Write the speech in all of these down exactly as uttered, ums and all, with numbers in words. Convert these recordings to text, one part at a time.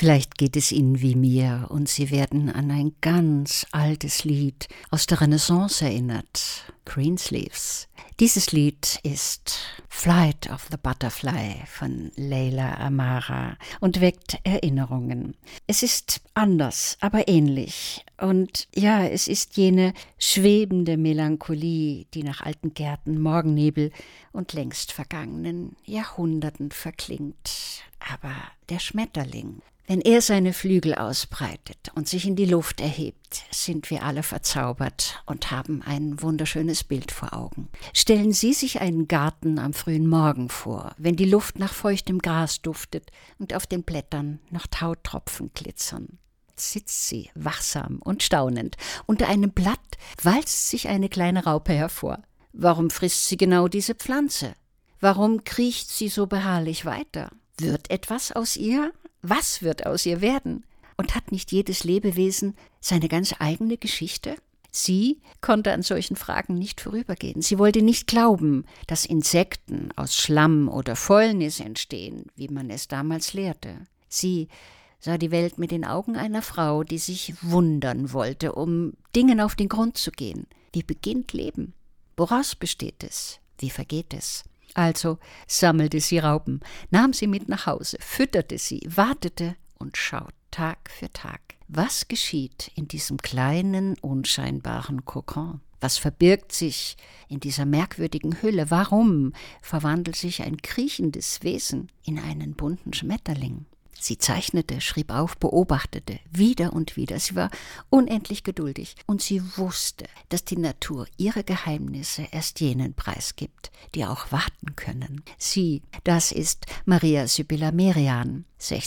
Vielleicht geht es Ihnen wie mir und Sie werden an ein ganz altes Lied aus der Renaissance erinnert, Greensleeves. Dieses Lied ist Flight of the Butterfly von Leila Amara und weckt Erinnerungen. Es ist anders, aber ähnlich. Und ja, es ist jene schwebende Melancholie, die nach alten Gärten, Morgennebel und längst vergangenen Jahrhunderten verklingt. Aber der Schmetterling, wenn er seine Flügel ausbreitet und sich in die Luft erhebt, sind wir alle verzaubert und haben ein wunderschönes Bild vor Augen. Stellen Sie sich einen Garten am frühen Morgen vor, wenn die Luft nach feuchtem Gras duftet und auf den Blättern noch Tautropfen glitzern. Sitzt sie, wachsam und staunend. Unter einem Blatt walzt sich eine kleine Raupe hervor. Warum frisst sie genau diese Pflanze? Warum kriecht sie so beharrlich weiter? Wird etwas aus ihr? Was wird aus ihr werden? Und hat nicht jedes Lebewesen seine ganz eigene Geschichte? Sie konnte an solchen Fragen nicht vorübergehen. Sie wollte nicht glauben, dass Insekten aus Schlamm oder Fäulnis entstehen, wie man es damals lehrte. Sie sah die Welt mit den Augen einer Frau, die sich wundern wollte, um Dingen auf den Grund zu gehen. Wie beginnt Leben? Woraus besteht es? Wie vergeht es? Also sammelte sie Raupen, nahm sie mit nach Hause, fütterte sie, wartete und schaut Tag für Tag. Was geschieht in diesem kleinen, unscheinbaren Kokon? Was verbirgt sich in dieser merkwürdigen Hülle? Warum verwandelt sich ein kriechendes Wesen in einen bunten Schmetterling? Sie zeichnete, schrieb auf, beobachtete, wieder und wieder. Sie war unendlich geduldig und sie wusste, dass die Natur ihre Geheimnisse erst jenen preisgibt, die auch warten können. Sie, das ist Maria Sibylla Merian,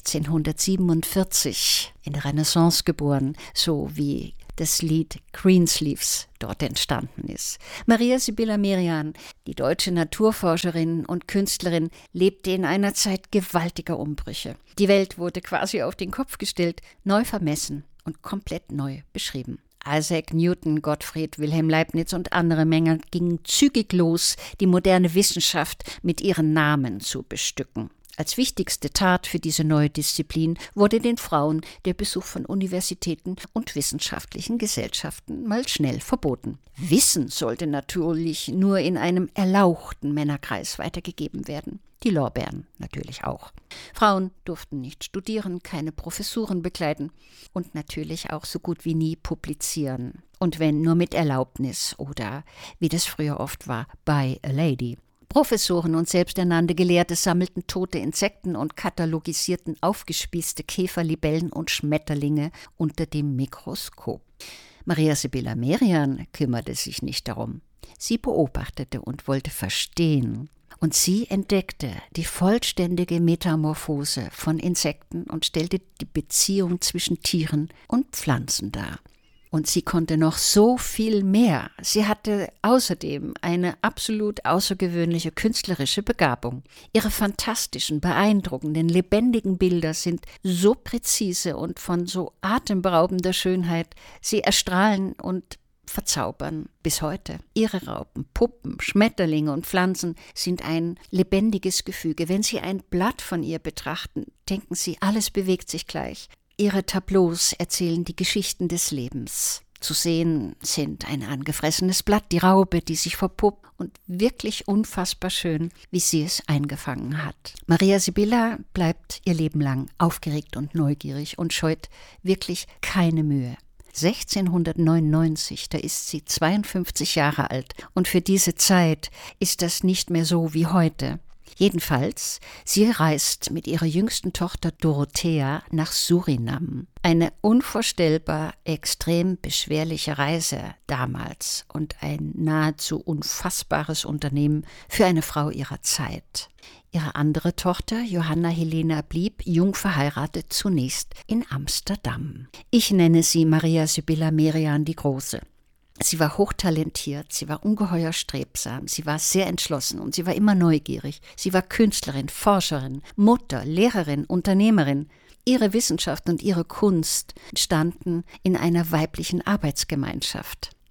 sechzehnhundertsiebenundvierzig, in der Renaissance geboren, so wie das Lied Greensleeves dort entstanden ist. Maria Sibylla Merian, die deutsche Naturforscherin und Künstlerin, lebte in einer Zeit gewaltiger Umbrüche. Die Welt wurde quasi auf den Kopf gestellt, neu vermessen und komplett neu beschrieben. Isaac Newton, Gottfried Wilhelm Leibniz und andere Männer gingen zügig los, die moderne Wissenschaft mit ihren Namen zu bestücken. Als wichtigste Tat für diese neue Disziplin wurde den Frauen der Besuch von Universitäten und wissenschaftlichen Gesellschaften mal schnell verboten. Wissen sollte natürlich nur in einem erlauchten Männerkreis weitergegeben werden. Die Lorbeeren natürlich auch. Frauen durften nicht studieren, keine Professuren bekleiden und natürlich auch so gut wie nie publizieren. Und wenn nur mit Erlaubnis oder, wie das früher oft war, by a lady. Professoren und selbsternannte Gelehrte sammelten tote Insekten und katalogisierten aufgespießte Käfer, Libellen und Schmetterlinge unter dem Mikroskop. Maria Sibylla Merian kümmerte sich nicht darum. Sie beobachtete und wollte verstehen. Und sie entdeckte die vollständige Metamorphose von Insekten und stellte die Beziehung zwischen Tieren und Pflanzen dar. Und sie konnte noch so viel mehr. Sie hatte außerdem eine absolut außergewöhnliche künstlerische Begabung. Ihre fantastischen, beeindruckenden, lebendigen Bilder sind so präzise und von so atemberaubender Schönheit. Sie erstrahlen und verzaubern bis heute. Ihre Raupen, Puppen, Schmetterlinge und Pflanzen sind ein lebendiges Gefüge. Wenn Sie ein Blatt von ihr betrachten, denken Sie, alles bewegt sich gleich. Ihre Tableaus erzählen die Geschichten des Lebens. Zu sehen sind ein angefressenes Blatt, die Raupe, die sich verpuppt und wirklich unfassbar schön, wie sie es eingefangen hat. Maria Sibylla bleibt ihr Leben lang aufgeregt und neugierig und scheut wirklich keine Mühe. sechzehnhundertneunundneunzig, da ist sie zweiundfünfzig Jahre alt und für diese Zeit ist das nicht mehr so wie heute. Jedenfalls, sie reist mit ihrer jüngsten Tochter Dorothea nach Surinam. Eine unvorstellbar extrem beschwerliche Reise damals und ein nahezu unfassbares Unternehmen für eine Frau ihrer Zeit. Ihre andere Tochter, Johanna Helena, blieb jung verheiratet zunächst in Amsterdam. Ich nenne sie Maria Sibylla Merian die Große. Sie war hochtalentiert, sie war ungeheuer strebsam, sie war sehr entschlossen und sie war immer neugierig. Sie war Künstlerin, Forscherin, Mutter, Lehrerin, Unternehmerin. Ihre Wissenschaft und ihre Kunst standen in einer weiblichen Arbeitsgemeinschaft.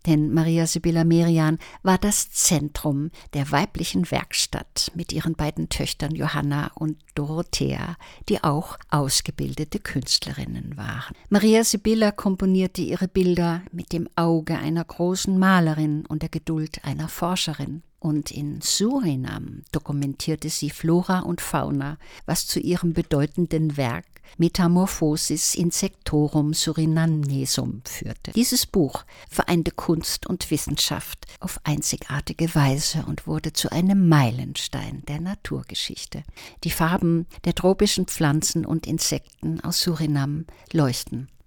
Denn Maria Sibylla Merian war das Zentrum der weiblichen Werkstatt mit ihren beiden Töchtern Johanna und Dorothea, die auch ausgebildete Künstlerinnen waren. Maria Sibylla komponierte ihre Bilder mit dem Auge einer großen Malerin und der Geduld einer Forscherin. Und in Surinam dokumentierte sie Flora und Fauna, was zu ihrem bedeutenden Werk Metamorphosis Insectorum Surinamesum führte. Dieses Buch vereinte Kunst und Wissenschaft auf einzigartige Weise und wurde zu einem Meilenstein der Naturgeschichte. Die Farben der tropischen Pflanzen und Insekten aus Surinam leuchten